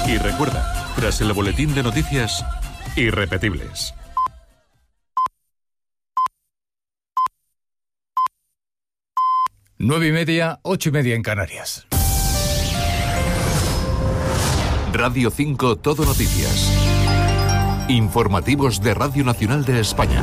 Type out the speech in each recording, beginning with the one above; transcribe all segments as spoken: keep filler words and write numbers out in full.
Y recuerda, tras el boletín de noticias, irrepetibles. Nueve y media, ocho y media en Canarias. Radio cinco Todo Noticias. Informativos de Radio Nacional de España.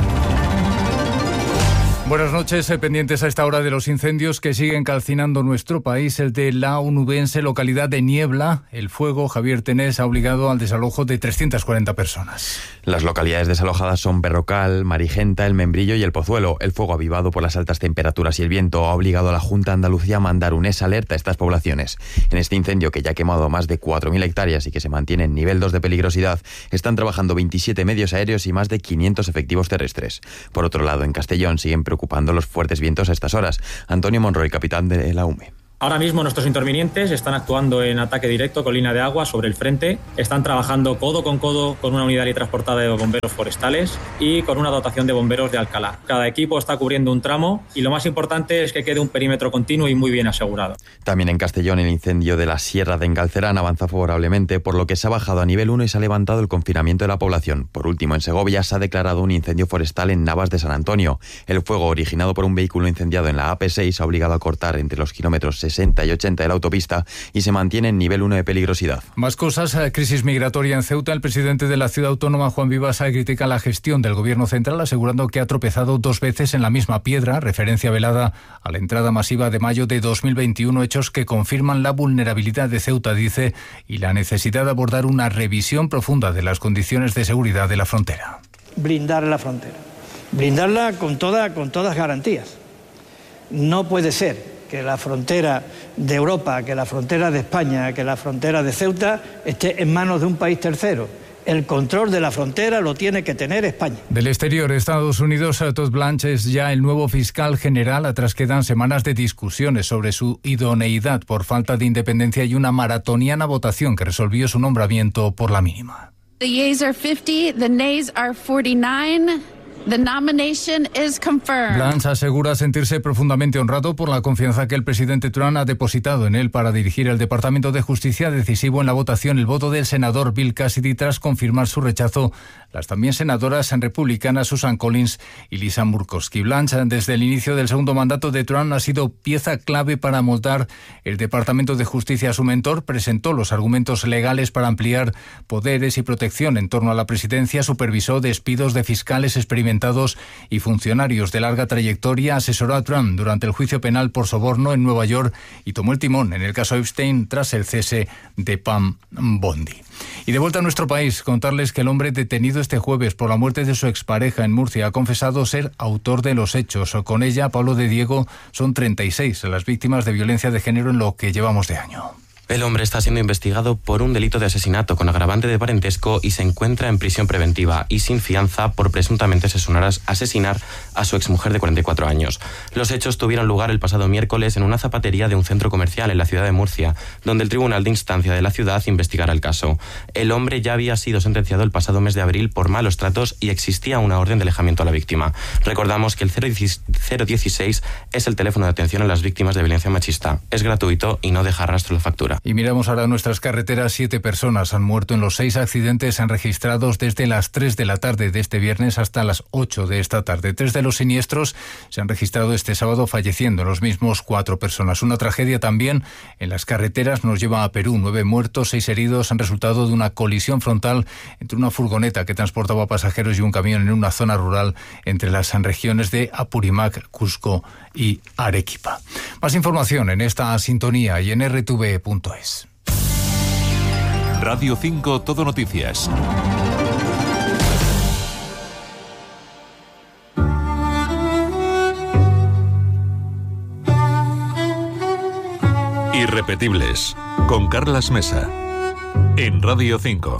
Buenas noches, eh, pendientes a esta hora de los incendios que siguen calcinando nuestro país. El de la onubense localidad de Niebla. El fuego, Javier Tenés, ha obligado al desalojo de trescientas cuarenta personas. Las localidades desalojadas son Berrocal, Marigenta, El Membrillo y El Pozuelo. El fuego, avivado por las altas temperaturas y el viento, ha obligado a la Junta de Andalucía a mandar un S alerta a estas poblaciones. En este incendio, que ya ha quemado más de cuatro mil hectáreas y que se mantiene en nivel dos de peligrosidad, están trabajando veintisiete medios aéreos y más de quinientos efectivos terrestres. Por otro lado, en Castellón siguen preocupando los fuertes vientos a estas horas. Antonio Monroy, capitán de la U M E. Ahora mismo nuestros intervinientes están actuando en ataque directo con línea de agua sobre el frente. Están trabajando codo con codo con una unidad y transportada de bomberos forestales y con una dotación de bomberos de Alcalá. Cada equipo está cubriendo un tramo y lo más importante es que quede un perímetro continuo y muy bien asegurado. También en Castellón, el incendio de la Sierra de Engalcerán avanza favorablemente, por lo que se ha bajado a nivel uno y se ha levantado el confinamiento de la población. Por último, en Segovia se ha declarado un incendio forestal en Navas de San Antonio. El fuego, originado por un vehículo incendiado en la A P seis, ha obligado a cortar entre los kilómetros sesenta y ochenta de la autopista y se mantiene en nivel uno de peligrosidad. Más cosas. Crisis migratoria en Ceuta. El presidente de la ciudad autónoma, Juan Vivasa, critica la gestión del gobierno central, asegurando que ha tropezado dos veces en la misma piedra, referencia velada a la entrada masiva de mayo de dos mil veintiuno, hechos que confirman la vulnerabilidad de Ceuta, dice, y la necesidad de abordar una revisión profunda de las condiciones de seguridad de la frontera. Blindar la frontera, blindarla con, toda, con todas garantías. No puede ser que la frontera de Europa, que la frontera de España, que la frontera de Ceuta esté en manos de un país tercero. El control de la frontera lo tiene que tener España. Del exterior, Estados Unidos, Todd Blanche es ya el nuevo fiscal general, tras quedan semanas de discusiones sobre su idoneidad por falta de independencia y una maratoniana votación que resolvió su nombramiento por la mínima. The yeas are fifty, the nays are forty-nine. The nomination is confirmed. Blanche asegura sentirse profundamente honrado por la confianza que el presidente Trump ha depositado en él para dirigir el Departamento de Justicia, decisivo en la votación el voto del senador Bill Cassidy tras confirmar su rechazo las también senadoras republicanas Susan Collins y Lisa Murkowski. Blanche, desde el inicio del segundo mandato de Trump, ha sido pieza clave para moldar el Departamento de Justicia. Su mentor presentó los argumentos legales para ampliar poderes y protección en torno a la presidencia, supervisó despidos de fiscales experimentados y funcionarios de larga trayectoria, asesoró a Trump durante el juicio penal por soborno en Nueva York y tomó el timón en el caso Epstein tras el cese de Pam Bondi. Y de vuelta a nuestro país, contarles que el hombre detenido este jueves por la muerte de su expareja en Murcia ha confesado ser autor de los hechos. Con ella, Pablo de Diego, son treinta y seis las víctimas de violencia de género en lo que llevamos de año. El hombre está siendo investigado por un delito de asesinato con agravante de parentesco y se encuentra en prisión preventiva y sin fianza por presuntamente asesinar a su exmujer de cuarenta y cuatro años. Los hechos tuvieron lugar el pasado miércoles en una zapatería de un centro comercial en la ciudad de Murcia, donde el Tribunal de Instancia de la ciudad investigará el caso. El hombre ya había sido sentenciado el pasado mes de abril por malos tratos y existía una orden de alejamiento a la víctima. Recordamos que el cero dieciséis es el teléfono de atención a las víctimas de violencia machista. Es gratuito y no deja rastro la factura. Y miramos ahora nuestras carreteras. Siete personas han muerto en los seis accidentes registrados desde las tres de la tarde de este viernes hasta las ocho de esta tarde. Tres de los siniestros se han registrado este sábado, falleciendo los mismos cuatro personas. Una tragedia también en las carreteras nos lleva a Perú. Nueve muertos, seis heridos han resultado de una colisión frontal entre una furgoneta que transportaba pasajeros y un camión en una zona rural entre las regiones de Apurímac, Cusco y Arequipa. Más información en esta sintonía y en erre te ve punto es. Radio cinco Todo Noticias. Irrepetibles, con Carlas Mesa, en Radio cinco.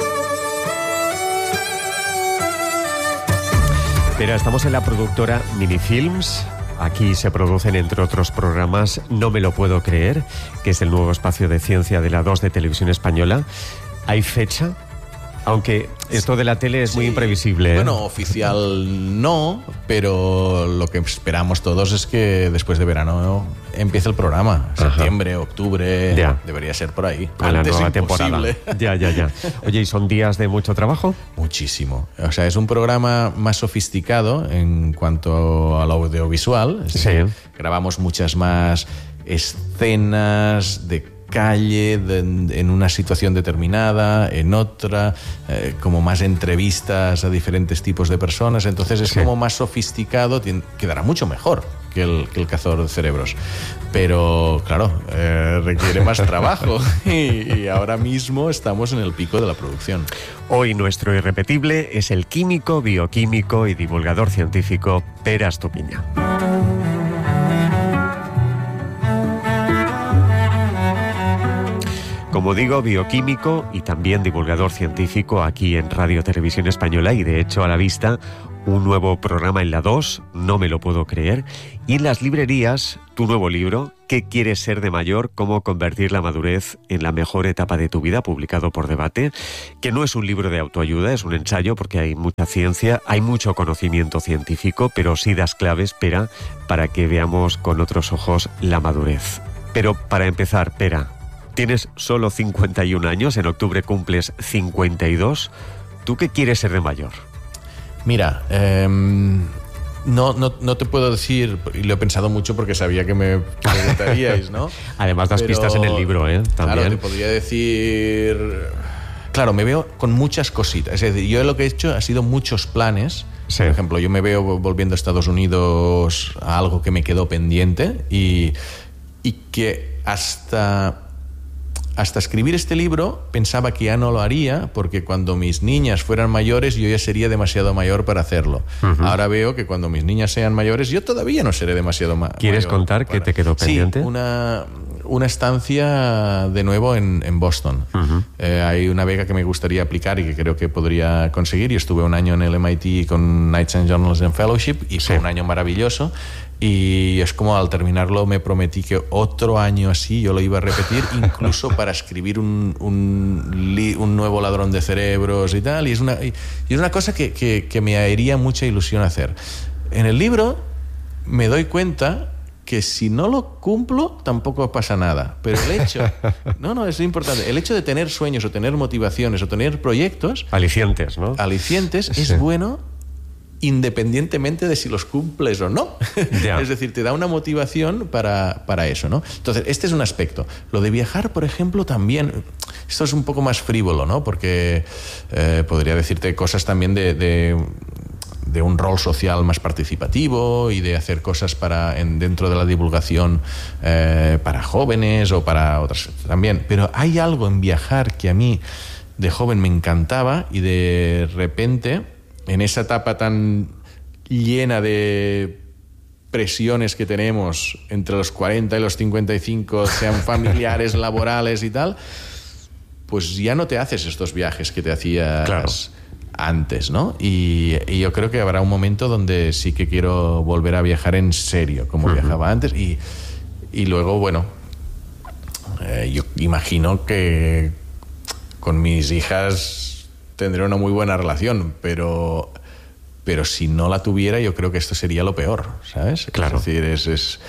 Mira, estamos en la productora Minifilms. Aquí se producen, entre otros programas, No me lo puedo creer, que es el nuevo espacio de ciencia de la dos de Televisión Española. ¿Hay fecha Aunque esto de la tele es Sí. muy imprevisible, ¿eh? Bueno, oficial no, pero lo que esperamos todos es que después de verano empiece el programa. Ajá. Septiembre, octubre, Ya. debería ser por ahí. A la Antes nueva imposible. temporada. Ya, ya, ya. Oye, ¿y son días de mucho trabajo? Muchísimo. O sea, es un programa más sofisticado en cuanto al audiovisual. Es Sí. decir, grabamos muchas más escenas de calle de, en una situación determinada, en otra, eh, como más entrevistas a diferentes tipos de personas. Entonces es Sí. como más sofisticado, tien- quedará mucho mejor que el, que el cazador de cerebros. Pero claro, eh, requiere más trabajo y, y ahora mismo estamos en el pico de la producción. Hoy nuestro irrepetible es el químico, bioquímico y divulgador científico Pere Estupiñán. Como digo, bioquímico y también divulgador científico aquí en Radio Televisión Española y de hecho a la vista un nuevo programa en la dos, No me lo puedo creer, y en las librerías tu nuevo libro, ¿Qué quieres ser de mayor? Cómo convertir la madurez en la mejor etapa de tu vida, publicado por Debate, que no es un libro de autoayuda, es un ensayo porque hay mucha ciencia, hay mucho conocimiento científico, pero sí das claves, Pera, para que veamos con otros ojos la madurez. Pero para empezar, Pera, tienes solo cincuenta y un años, en octubre cumples cincuenta y dos. ¿Tú qué quieres ser de mayor? Mira, eh, no, no, no te puedo decir, y lo he pensado mucho porque sabía que me preguntaríais, ¿no? Además das Pero, pistas en el libro, ¿eh? También. Claro, te podría decir... Claro, me veo con muchas cositas. Es decir, yo lo que he hecho ha sido muchos planes. Sí. Por ejemplo, yo me veo volviendo a Estados Unidos a algo que me quedó pendiente y, y que hasta... Hasta escribir este libro pensaba que ya no lo haría porque cuando mis niñas fueran mayores yo ya sería demasiado mayor para hacerlo. Uh-huh. Ahora veo que cuando mis niñas sean mayores yo todavía no seré demasiado ma- mayor. ¿Quieres contar para... qué te quedó pendiente? Sí, una, una estancia de nuevo en, en Boston. Uh-huh. Eh, hay una beca que me gustaría aplicar y que creo que podría conseguir. Yo estuve un año en el M I T con Knights and Journalism Fellowship y fue sí. un año maravilloso. Y es como al terminarlo me prometí que otro año así yo lo iba a repetir, incluso para escribir un, un, li, un nuevo ladrón de cerebros y tal. Y es una, y es una cosa que, que, que me haría mucha ilusión hacer. En el libro me doy cuenta que si no lo cumplo tampoco pasa nada. Pero el hecho... No, no, es importante. El hecho de tener sueños o tener motivaciones o tener proyectos... Alicientes, ¿no? Alicientes sí. es bueno... independientemente de si los cumples o no. Yeah. Es decir, te da una motivación para, para eso, ¿no? Entonces, este es un aspecto. Lo de viajar, por ejemplo, también... Esto es un poco más frívolo, ¿no? Porque eh, podría decirte cosas también de, de, de un rol social más participativo y de hacer cosas para en, dentro de la divulgación eh, para jóvenes o para otras también. Pero hay algo en viajar que a mí de joven me encantaba y de repente... en esa etapa tan llena de presiones que tenemos entre los cuarenta y los cincuenta y cinco, sean familiares, laborales y tal, pues ya no te haces estos viajes que te hacías claro. antes, ¿no? Y, y yo creo que habrá un momento donde sí que quiero volver a viajar en serio, como uh-huh. viajaba antes. Y, y luego, bueno, eh, yo imagino que con mis hijas... tendré una muy buena relación, pero, pero si no la tuviera, yo creo que esto sería lo peor, ¿sabes? Claro. Es decir, es, es,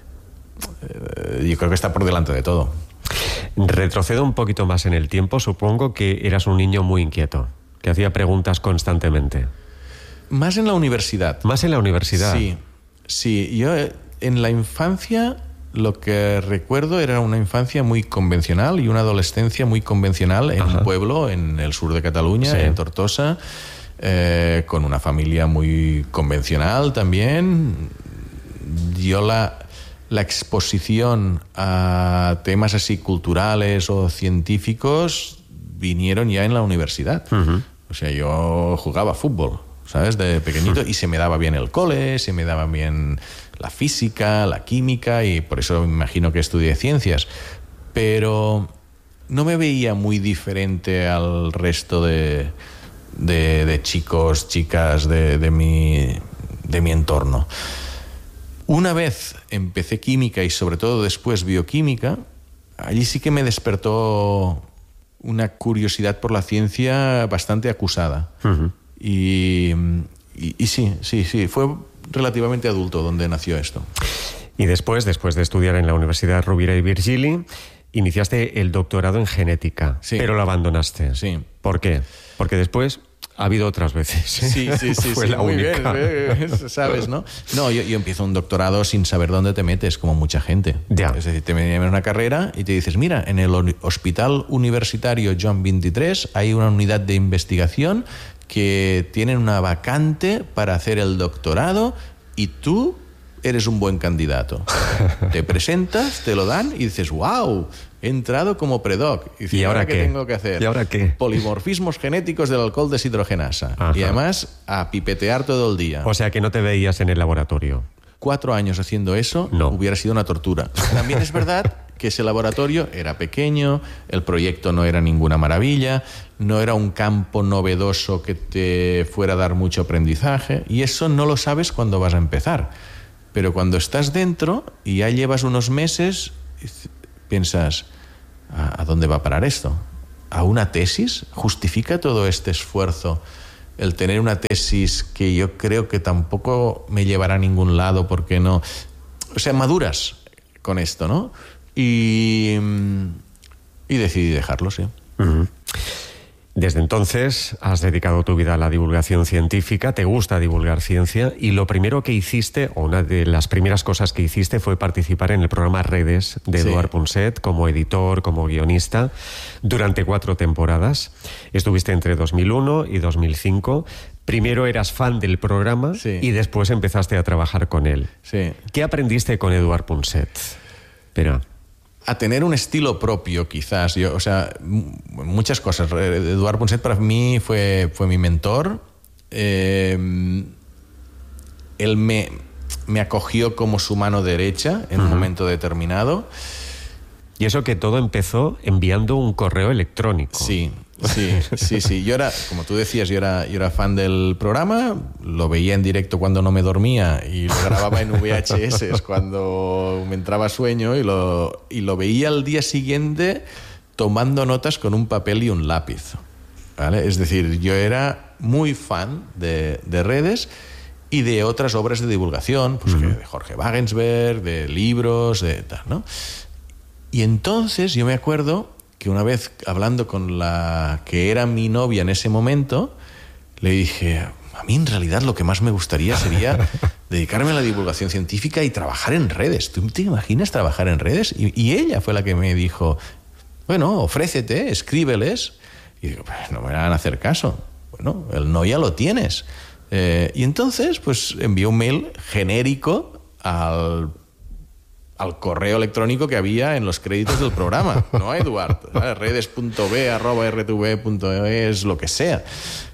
eh, yo creo que está por delante de todo. Retrocedo un poquito más en el tiempo. Supongo que eras un niño muy inquieto, que hacía preguntas constantemente. Más en la universidad. Más en la universidad. Sí, sí. Yo en la infancia... Lo que recuerdo era una infancia muy convencional y una adolescencia muy convencional en Ajá. un pueblo en el sur de Cataluña, sí. en Tortosa, eh, con una familia muy convencional también. Yo la, la exposición a temas así culturales o científicos vinieron ya en la universidad. Uh-huh. O sea, yo jugaba fútbol, ¿sabes? De pequeñito uh-huh. y se me daba bien el cole, se me daba bien... la física, la química, y por eso me imagino que estudié ciencias. Pero no me veía muy diferente al resto de, de, de chicos, chicas de, de, mi, de mi entorno. Una vez empecé química y sobre todo después bioquímica, allí sí que me despertó una curiosidad por la ciencia bastante acusada. Uh-huh. Y, y, y sí, sí, sí, fue relativamente adulto donde nació esto. Y después, después de estudiar en la Universidad Rovira i Virgili, iniciaste el doctorado en genética, sí. pero lo abandonaste. Sí. ¿Por qué? Porque después ha habido otras veces. Sí, sí, sí, Fue sí la muy única. bien, ¿sabes, no? No, yo, yo empiezo un doctorado sin saber dónde te metes, como mucha gente. Ya. Es decir, te metes en una carrera y te dices, mira, en el Hospital Universitario Joan veintitrés hay una unidad de investigación que tienen una vacante para hacer el doctorado y tú eres un buen candidato. Te presentas, te lo dan y dices, wow, he entrado como predoc. Y, dices, ¿Y ahora qué? qué tengo que hacer? ¿Y ahora qué? Polimorfismos genéticos del alcohol deshidrogenasa. Ajá. Y además a pipetear todo el día. O sea que no te veías en el laboratorio. Cuatro años haciendo eso no. hubiera sido una tortura. También es verdad que ese laboratorio era pequeño, el proyecto no era ninguna maravilla, no era un campo novedoso que te fuera a dar mucho aprendizaje, y eso no lo sabes cuando vas a empezar. Pero cuando estás dentro y ya llevas unos meses, piensas, ¿a dónde va a parar esto? ¿A una tesis? ¿Justifica todo este esfuerzo el tener una tesis que yo creo que tampoco me llevará a ningún lado porque no... O sea, maduras con esto, ¿no? Y, y decidí dejarlo, sí. Uh-huh. Desde entonces has dedicado tu vida a la divulgación científica, te gusta divulgar ciencia y lo primero que hiciste, o una de las primeras cosas que hiciste fue participar en el programa Redes de sí. Eduard Punset como editor, como guionista, durante cuatro temporadas. Estuviste entre dos mil uno y dos mil cinco. Primero eras fan del programa sí. y después empezaste a trabajar con él. Sí. ¿Qué aprendiste con Eduard Punset? Espera. A tener un estilo propio, quizás. Yo, o sea, muchas cosas. Eduard Punset para mí fue, fue mi mentor. Eh, él me, me acogió como su mano derecha en uh-huh. un momento determinado. Y eso que todo empezó enviando un correo electrónico. Sí, sí, sí, sí. Yo era, como tú decías, yo era, yo era fan del programa, lo veía en directo cuando no me dormía y lo grababa en V H S cuando me entraba sueño y lo, y lo veía al día siguiente tomando notas con un papel y un lápiz. ¿Vale? Es decir, yo era muy fan de, de Redes y de otras obras de divulgación, pues uh-huh. que de Jorge Wagensberg, de libros, de tal, ¿no? Y entonces yo me acuerdo que una vez hablando con la que era mi novia en ese momento, le dije, a mí en realidad lo que más me gustaría sería dedicarme a la divulgación científica y trabajar en redes. ¿Tú te imaginas trabajar en redes? Y, y ella fue la que me dijo, bueno, ofrécete, escríbeles. Y digo, pues no me van a hacer caso. Bueno, el no ya lo tienes. Eh, y entonces pues envió un mail genérico al al correo electrónico que había en los créditos del programa, no a Eduard, redes punto b arroba r t v punto es, lo que sea.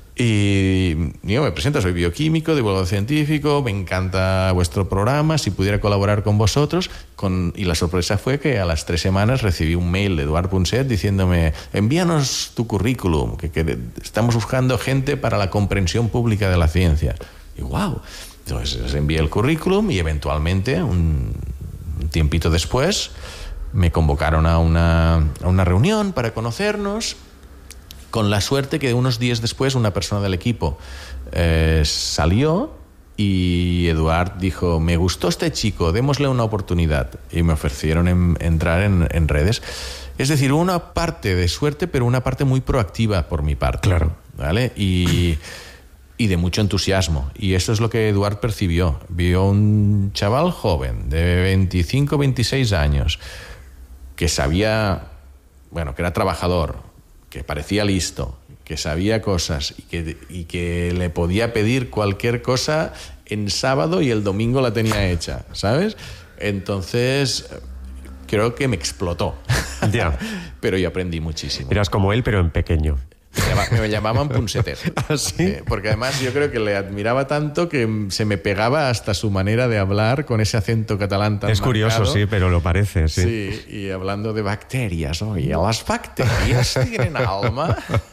Y yo me presento, soy bioquímico, divulgador científico, me encanta vuestro programa, si pudiera colaborar con vosotros. Con... Y la sorpresa fue que a las tres semanas recibí un mail de Eduard Punset diciéndome, envíanos tu currículum, que, que estamos buscando gente para la comprensión pública de la ciencia. Y wow, entonces les envié el currículum y eventualmente un Un tiempito después me convocaron a una, a una reunión para conocernos, con la suerte que unos días después una persona del equipo eh, salió y Eduard dijo, me gustó este chico, démosle una oportunidad, y me ofrecieron en, entrar en, en Redes. Es decir, una parte de suerte, pero una parte muy proactiva por mi parte. Claro. ¿Vale? Y... y de mucho entusiasmo. Y eso es lo que Eduard percibió. Vio un chaval joven, de veinticinco, veintiséis años, que sabía, bueno, que era trabajador, que parecía listo, que sabía cosas y que, y que le podía pedir cualquier cosa en sábado y el domingo la tenía hecha, ¿sabes? Entonces, creo que me explotó. Ya. Pero yo aprendí muchísimo. Eras como él, pero en pequeño. llama, me llamaban Punsetet. ¿Ah, sí? Eh, porque además yo creo que le admiraba tanto que se me pegaba hasta su manera de hablar con ese acento catalán tan Es curioso, marcado. sí, pero lo parece, sí. Sí, y hablando de bacterias, oye, las bacterias tienen alma.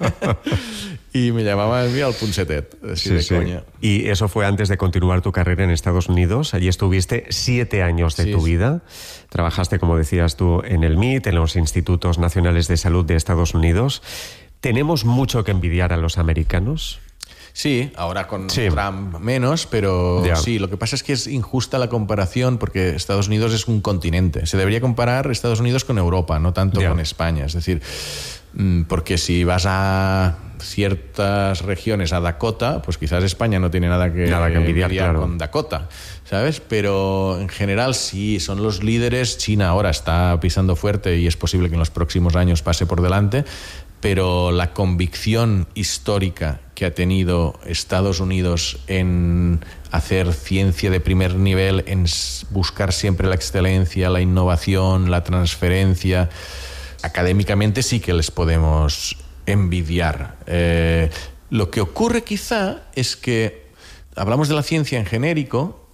Y me llamaban mira, el Punsetet, así Sí, de sí. coña. Y eso fue antes de continuar tu carrera en Estados Unidos. Allí estuviste siete años de Sí, tu sí. vida. Trabajaste, como decías tú, en el M I T, en los Institutos Nacionales de Salud de Estados Unidos. ¿Tenemos mucho que envidiar a los americanos? Sí, ahora con Sí. Trump menos, pero Ya. sí, lo que pasa es que es injusta la comparación porque Estados Unidos es un continente. Se debería comparar Estados Unidos con Europa, no tanto Ya. con España. Es decir, mm, porque si vas a ciertas regiones, a Dakota, pues quizás España no tiene nada que, Nada que envidiar, claro. con Dakota, ¿sabes? Pero en general sí, son los líderes. China ahora está pisando fuerte y es posible que en los próximos años pase por delante. Pero la convicción histórica que ha tenido Estados Unidos en hacer ciencia de primer nivel, en buscar siempre la excelencia, la innovación, la transferencia, académicamente sí que les podemos envidiar. Eh, lo que ocurre quizá es que hablamos de la ciencia en genérico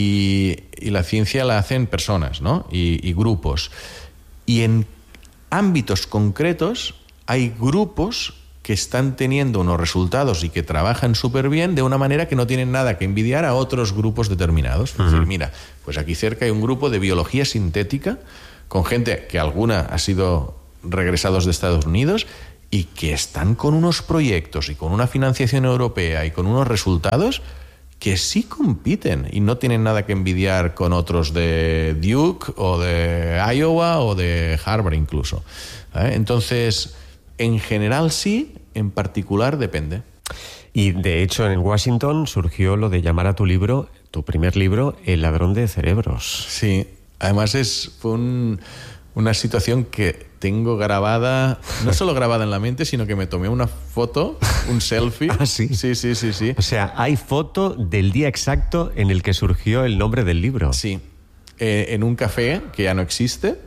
y, y la ciencia la hacen personas, ¿no? y, y grupos. Y en ámbitos concretos hay grupos que están teniendo unos resultados y que trabajan súper bien de una manera que no tienen nada que envidiar a otros grupos determinados. Es decir, mira, pues aquí cerca hay un grupo de biología sintética con gente que alguna ha sido regresados de Estados Unidos y que están con unos proyectos y con una financiación europea y con unos resultados que sí compiten y no tienen nada que envidiar con otros de Duke o de Iowa o de Harvard incluso. ¿Eh? Entonces, en general sí, en particular depende. Y de hecho en Washington surgió lo de llamar a tu libro, tu primer libro, El ladrón de cerebros. Sí, además es, fue un, una situación que tengo grabada, no solo grabada en la mente, sino que me tomé una foto, un selfie. ¿Ah, sí? Sí, sí, sí, sí. O sea, hay foto del día exacto en el que surgió el nombre del libro. Sí, eh, en un café que ya no existe,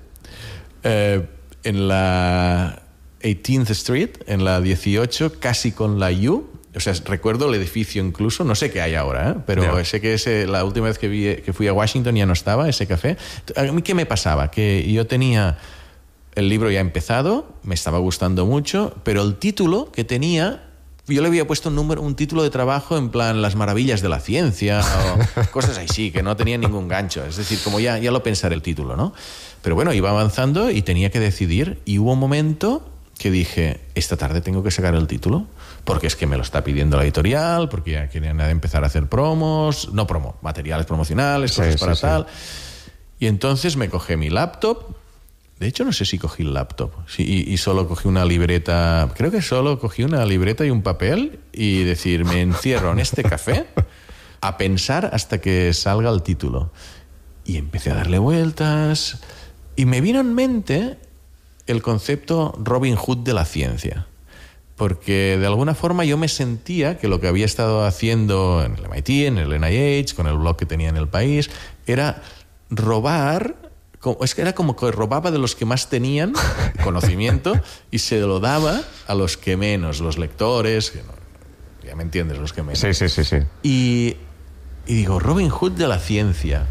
eh, en la eighteenth Street, en la dieciocho, casi con la U. O sea, recuerdo el edificio incluso, no sé qué hay ahora, ¿eh? Pero Yeah. sé que ese, la última vez que, vi, que fui a Washington ya no estaba ese café. ¿A mí qué me pasaba? Que yo tenía el libro ya empezado, me estaba gustando mucho, pero el título que tenía, yo le había puesto un número, un título de trabajo en plan Las maravillas de la ciencia o cosas así, que no tenía ningún gancho. Es decir, como ya, ya lo pensaré el título, ¿no? Pero bueno, iba avanzando y tenía que decidir y hubo un momento que dije, esta tarde tengo que sacar el título, porque es que me lo está pidiendo la editorial, porque ya quieren empezar a hacer promos, no promo, materiales promocionales, cosas Sí, para sí, tal. sí. Y entonces me cogí mi laptop. De hecho, no sé si cogí el laptop sí, y, y solo cogí una libreta. Creo que solo cogí una libreta y un papel y decir, me encierro en este café a pensar hasta que salga el título. Y empecé a darle vueltas y me vino en mente el concepto Robin Hood de la ciencia. Porque de alguna forma yo me sentía que lo que había estado haciendo en el M I T, en el N I H, con el blog que tenía en El País, era robar, es que era como que robaba de los que más tenían conocimiento y se lo daba a los que menos, los lectores, que no, ya me entiendes, los que menos. Sí, sí, sí, sí. Y, y digo, Robin Hood de la ciencia.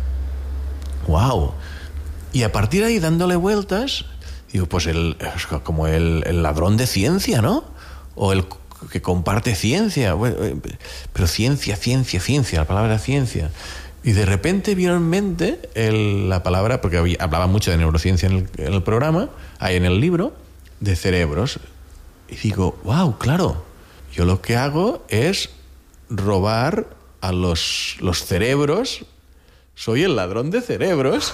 ¡Wow! Y a partir de ahí, dándole vueltas, digo, pues el, como el, el ladrón de ciencia, ¿no? O el que comparte ciencia. Pero ciencia, ciencia, ciencia, la palabra ciencia. Y de repente vino en mente el, la palabra, porque había, hablaba mucho de neurociencia en el, en el programa, ahí en el libro, de cerebros. Y digo, wow, claro, yo lo que hago es robar a los, los cerebros. Soy el ladrón de cerebros.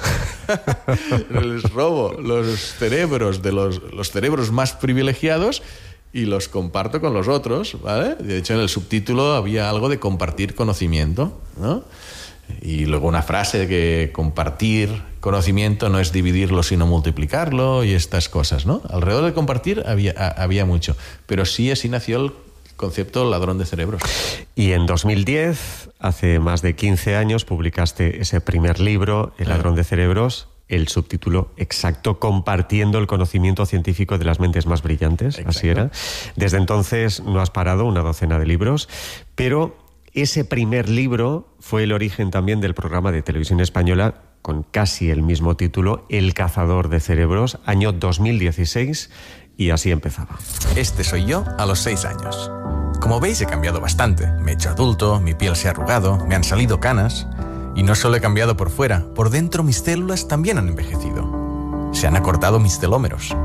Les robo los cerebros de los, los cerebros más privilegiados y los comparto con los otros, ¿vale? De hecho, en el subtítulo había algo de compartir conocimiento, ¿no? Y luego una frase de que compartir conocimiento no es dividirlo sino multiplicarlo y estas cosas, ¿no? Alrededor de compartir había, había mucho, pero sí así nació el concepto ladrón de cerebros. Y en dos mil diez, hace más de quince años, publicaste ese primer libro, El ladrón de cerebros, el subtítulo exacto, Compartiendo el conocimiento científico de las mentes más brillantes. Exacto. Así era. Desde entonces no has parado, una docena de libros, pero ese primer libro fue el origen también del programa de televisión española con casi el mismo título, El cazador de cerebros, año dos mil dieciséis, y así empezaba. Este soy yo a los seis años. Como veis, he cambiado bastante. Me he hecho adulto, mi piel se ha arrugado, me han salido canas. Y no solo he cambiado por fuera, por dentro mis células también han envejecido. Se han acortado mis telómeros.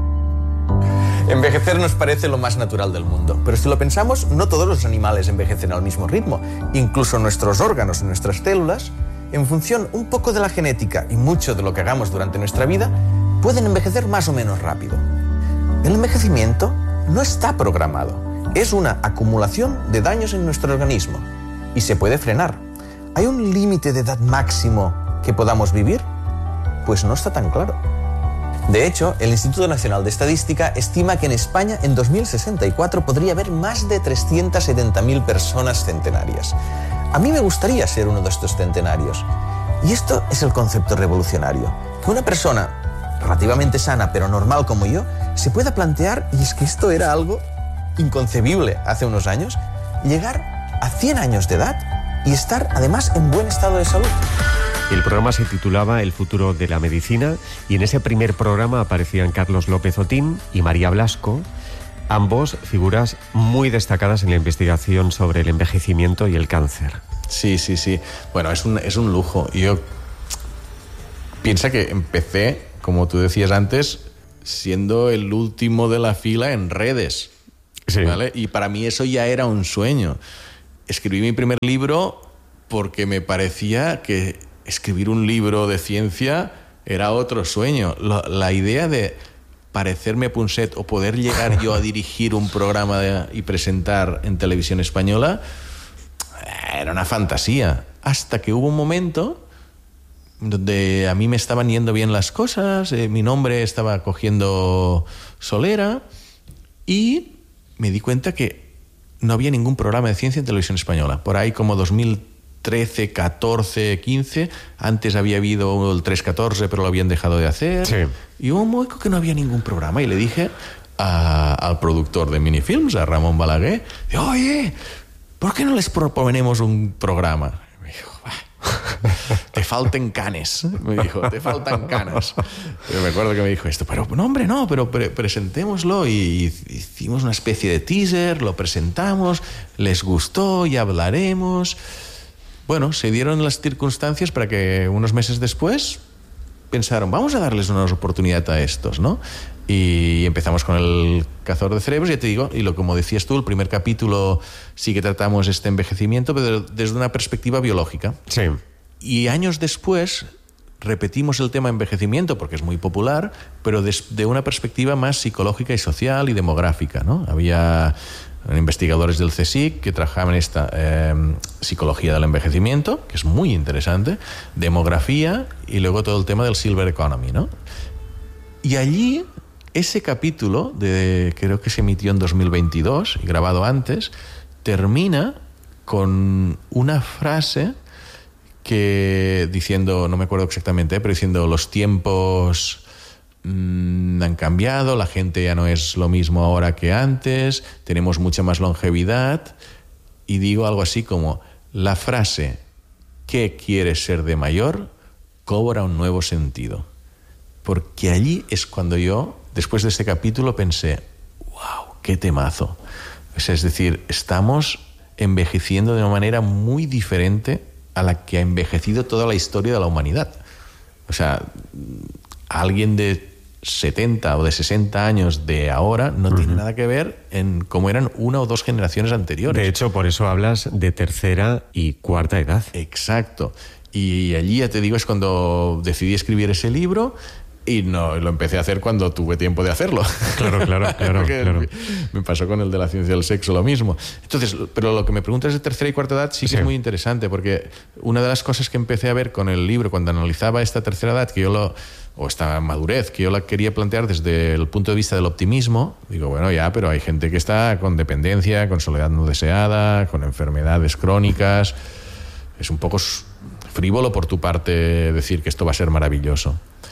Envejecer nos parece lo más natural del mundo, pero si lo pensamos, no todos los animales envejecen al mismo ritmo. Incluso nuestros órganos y nuestras células, en función un poco de la genética y mucho de lo que hagamos durante nuestra vida, pueden envejecer más o menos rápido. El envejecimiento no está programado, es una acumulación de daños en nuestro organismo y se puede frenar. ¿Hay un límite de edad máximo que podamos vivir? Pues no está tan claro. De hecho, el Instituto Nacional de Estadística estima que en España en dos mil sesenta y cuatro podría haber más de trescientas setenta mil personas centenarias. A mí me gustaría ser uno de estos centenarios. Y esto es el concepto revolucionario. Que una persona relativamente sana pero normal como yo se pueda plantear, y es que esto era algo inconcebible hace unos años, llegar a cien años de edad y estar además en buen estado de salud. El programa se titulaba El futuro de la medicina y en ese primer programa aparecían Carlos López Otín y María Blasco, ambos figuras muy destacadas en la investigación sobre el envejecimiento y el cáncer. Sí, sí, sí. Bueno, es un, es un lujo. Yo piensa que empecé, como tú decías antes, siendo el último de la fila en redes. Sí. ¿Vale? Y para mí eso ya era un sueño. Escribí mi primer libro porque me parecía que escribir un libro de ciencia era otro sueño. La, la idea de parecerme a Punset o poder llegar yo a dirigir un programa de, y presentar en televisión española era una fantasía. Hasta que hubo un momento donde a mí me estaban yendo bien las cosas, eh, mi nombre estaba cogiendo solera y me di cuenta que no había ningún programa de ciencia en televisión española. Por ahí como dos mil trece, catorce, quince, antes había habido el tres catorce, pero lo habían dejado de hacer. Sí. Y hubo un momento que no había ningún programa y le dije a, al productor de Minifilms, a Ramón Balaguer, oye, ¿por qué no les proponemos un programa? Me dijo, te faltan canes. Me dijo, te faltan canas. Yo me acuerdo que me dijo esto, pero no, hombre, no, pero pre- presentémoslo. Y hicimos una especie de teaser, lo presentamos, les gustó y hablaremos. Bueno, se dieron las circunstancias para que unos meses después pensaron, vamos a darles una oportunidad a estos, ¿no? Y empezamos con el cazador de cerebros, ya te digo, y lo como decías tú, el primer capítulo sí que tratamos este envejecimiento, pero desde una perspectiva biológica. Sí. Y años después repetimos el tema envejecimiento porque es muy popular, pero desde una perspectiva más psicológica y social y demográfica, ¿no? Había investigadores del CSIC que trabajaban esta eh, psicología del envejecimiento, que es muy interesante, demografía y luego todo el tema del Silver Economy, ¿no? Y allí, ese capítulo, de, creo que se emitió en dos mil veintidós y grabado antes, termina con una frase que diciendo, no me acuerdo exactamente, pero diciendo los tiempos mmm, han cambiado, la gente ya no es lo mismo ahora que antes, tenemos mucha más longevidad, y digo algo así como, la frase ¿qué quieres ser de mayor? Cobra un nuevo sentido. Porque allí es cuando yo, después de este capítulo, pensé, wow, qué temazo. O sea, es decir, estamos envejeciendo de una manera muy diferente a la que ha envejecido toda la historia de la humanidad. O sea, alguien de setenta o de sesenta años de ahora no uh-huh. tiene nada que ver en cómo eran una o dos generaciones anteriores. De hecho, por eso hablas de tercera y cuarta edad. Exacto. Y allí, ya te digo, es cuando decidí escribir ese libro. Y no, lo empecé a hacer cuando tuve tiempo de hacerlo. Claro, claro, claro, claro. Me pasó con el de la ciencia del sexo lo mismo. Entonces, pero lo que me preguntas de tercera y cuarta edad sí que sí. es muy interesante, porque una de las cosas que empecé a ver con el libro, cuando analizaba esta tercera edad, que yo lo, o esta madurez, que yo la quería plantear desde el punto de vista del optimismo, digo, bueno, ya, pero hay gente que está con dependencia, con soledad no deseada, con enfermedades crónicas. Es un poco frívolo por tu parte decir que esto va a ser maravilloso.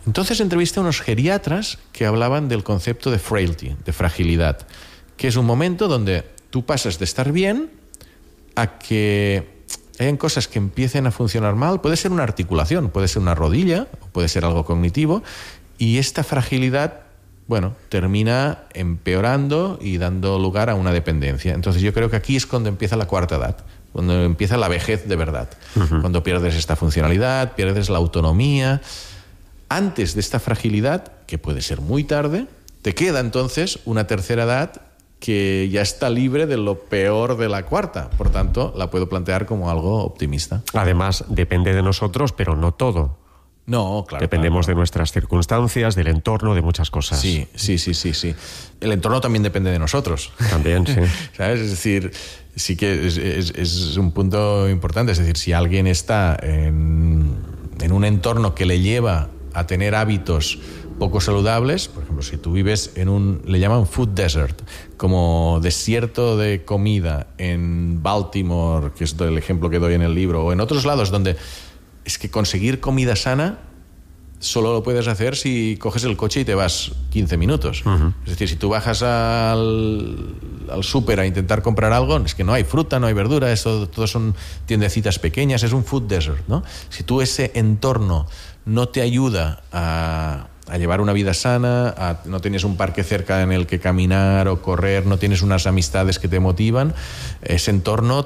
Entonces entrevisté a unos geriatras que hablaban del concepto de frailty, de fragilidad, que es un momento donde tú pasas de estar bien a que hayan cosas que empiecen a funcionar mal. Puede ser una articulación, puede ser una rodilla, puede ser algo cognitivo, y esta fragilidad, bueno, termina empeorando y dando lugar a una dependencia. Entonces yo creo que aquí es cuando empieza la cuarta edad, cuando empieza la vejez de verdad, uh-huh. cuando pierdes esta funcionalidad, pierdes la autonomía. Antes de esta fragilidad, que puede ser muy tarde, te queda entonces una tercera edad que ya está libre de lo peor de la cuarta. Por tanto, la puedo plantear como algo optimista. Además, depende de nosotros, pero no todo. No, claro. Dependemos claro. de nuestras circunstancias, del entorno, de muchas cosas. Sí, sí, sí, sí, sí. El entorno también depende de nosotros. También, sí. ¿Sabes? Es decir, sí que es, es, es un punto importante. Es decir, si alguien está en, en un entorno que le lleva a tener hábitos poco saludables, por ejemplo, si tú vives en un, le llaman food desert, como desierto de comida en Baltimore, que es el ejemplo que doy en el libro, o en otros lados donde es que conseguir comida sana solo lo puedes hacer si coges el coche y te vas quince minutos. Uh-huh. Es decir, si tú bajas al, al súper a intentar comprar algo, es que no hay fruta, no hay verdura, eso, todo son tiendecitas pequeñas, es un food desert, ¿no? Si tú ese entorno no te ayuda a, a llevar una vida sana, a, no tienes un parque cerca en el que caminar o correr, no tienes unas amistades que te motivan, ese entorno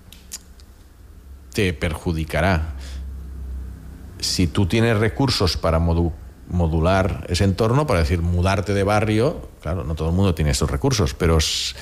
te perjudicará. Si tú tienes recursos para modu- modular ese entorno, para decir, mudarte de barrio, claro, no todo el mundo tiene esos recursos, pero s-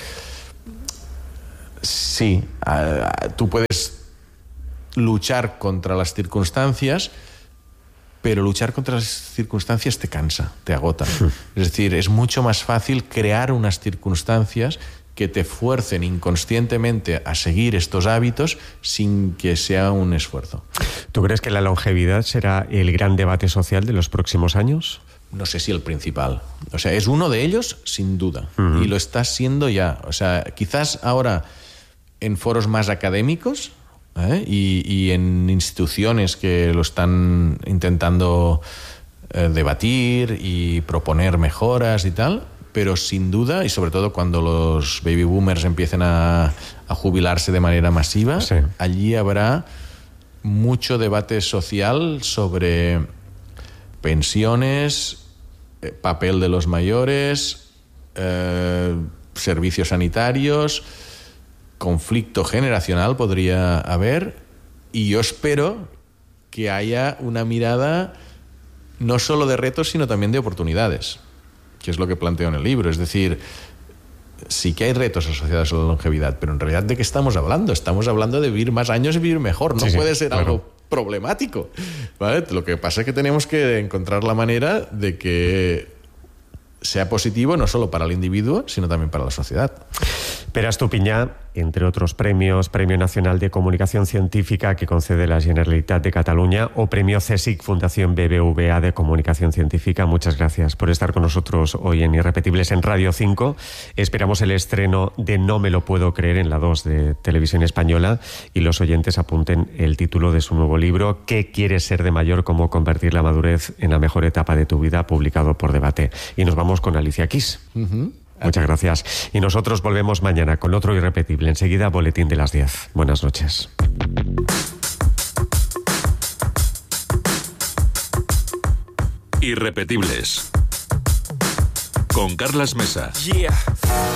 sí, a, a, tú puedes luchar contra las circunstancias, pero luchar contra las circunstancias te cansa, te agota. Sí. Es decir, es mucho más fácil crear unas circunstancias que te fuercen inconscientemente a seguir estos hábitos sin que sea un esfuerzo. ¿Tú crees que la longevidad será el gran debate social de los próximos años? No sé si el principal. O sea, es uno de ellos, sin duda. Uh-huh. Y lo está siendo ya. O sea, quizás ahora en foros más académicos, ¿eh? y, y en instituciones que lo están intentando eh, debatir y proponer mejoras y tal, pero sin duda, y sobre todo cuando los baby boomers empiecen a, a jubilarse de manera masiva, sí. allí habrá mucho debate social sobre pensiones, eh, papel de los mayores, eh, servicios sanitarios, conflicto generacional podría haber, y yo espero que haya una mirada no solo de retos, sino también de oportunidades, que es lo que planteo en el libro. Es decir, sí que hay retos asociados a la longevidad, pero en realidad, ¿de qué estamos hablando? Estamos hablando de vivir más años y vivir mejor. No sí, puede ser claro. algo problemático, ¿vale? Lo que pasa es que tenemos que encontrar la manera de que sea positivo no solo para el individuo, sino también para la sociedad. Pere Estupiñà, entre otros premios, Premio Nacional de Comunicación Científica que concede la Generalitat de Cataluña o Premio CSIC Fundación B B V A de Comunicación Científica. Muchas gracias por estar con nosotros hoy en Irrepetibles en Radio cinco. Esperamos el estreno de No me lo puedo creer en la dos de Televisión Española, y los oyentes apunten el título de su nuevo libro, ¿Qué quieres ser de mayor? Cómo convertir la madurez en la mejor etapa de tu vida, publicado por Debate. Y nos vamos con Alicia Keys. Uh-huh. Muchas gracias. Y nosotros volvemos mañana con otro Irrepetible. Enseguida, boletín de las diez. Buenas noches. Irrepetibles. Con Carlas Mesa. Yeah.